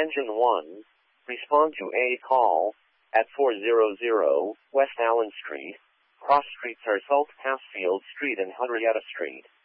Engine 1, respond to a call at 400 West Allen Street, cross streets are Salt Pass Field Street and Henrietta Street.